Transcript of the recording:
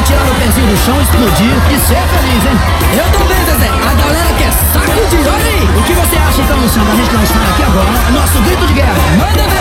tirar meu pezinho do chão, explodir e ser feliz, hein? Eu também, Zezé.